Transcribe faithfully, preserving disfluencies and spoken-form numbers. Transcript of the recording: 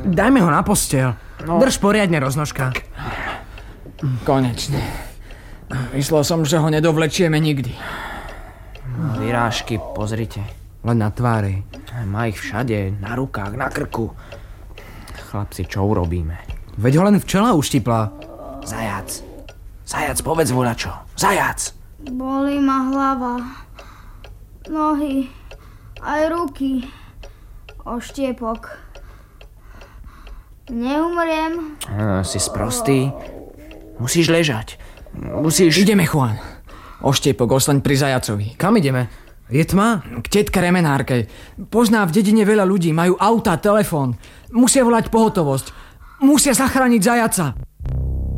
Dajme ho na posteľ. No. Drž poriadne, roznožka. Konečne. Myslel som, že ho nedovlečieme nikdy. Vyrážky, pozrite. Len na tvári. Má ich všade, na rukách, na krku. Chlapci, čo urobíme? Veď ho len včela uštipla. Zajac. Zajac, povedz voľačo. Zajac. Bolí ma hlava. Nohy. Aj ruky. Oštiepok. Neumriem. Ah, si sprostý. Musíš ležať. Musíš... Ideme, Juan. Oštiepok, ostaň pri zajacovi. Kam ideme? Je tma? K tetke remenárke. Pozná v dedine veľa ľudí, majú auta, telefón. Musia volať pohotovosť. Musia zachrániť zajaca.